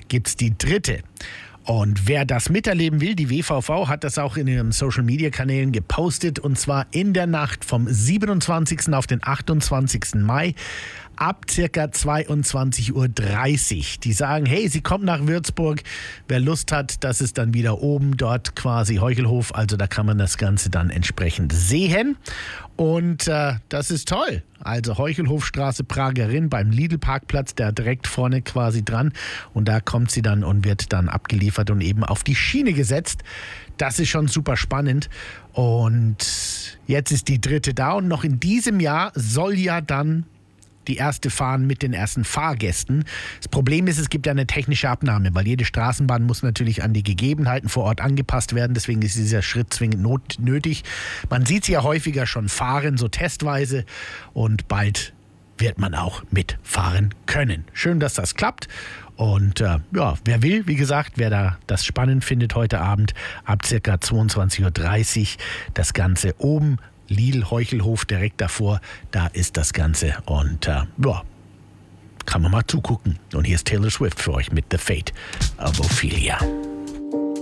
gibt es die dritte. Und wer das miterleben will, die WVV hat das auch in ihren Social-Media-Kanälen gepostet. Und zwar in der Nacht vom 27. auf den 28. Mai ab circa 22.30 Uhr. Die sagen, hey, sie kommt nach Würzburg. Wer Lust hat, das ist dann wieder oben dort quasi Heuchelhof. Also da kann man das Ganze dann entsprechend sehen. Und das ist toll. Also Heuchelhofstraße Pragerin beim Lidl-Parkplatz, der direkt vorne quasi dran. Und da kommt sie dann und wird dann abgeliefert und eben auf die Schiene gesetzt. Das ist schon super spannend. Und jetzt ist die dritte da. Und noch in diesem Jahr soll ja dann die erste fahren mit den ersten Fahrgästen. Das Problem ist, es gibt ja eine technische Abnahme, weil jede Straßenbahn muss natürlich an die Gegebenheiten vor Ort angepasst werden. Deswegen ist dieser Schritt zwingend nötig. Man sieht sie ja häufiger schon fahren, so testweise. Und bald wird man auch mitfahren können. Schön, dass das klappt. Und wer will, wie gesagt, wer da das spannend findet heute Abend ab circa 22.30 Uhr, das Ganze oben Lidl-Heuchelhof direkt davor, da ist das Ganze und kann man mal zugucken. Und hier ist Taylor Swift für euch mit The Fate of Ophelia.